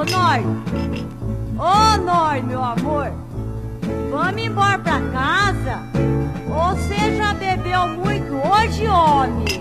Ô, nós, meu amor, vamos embora pra casa? Ou você já bebeu muito hoje, homem?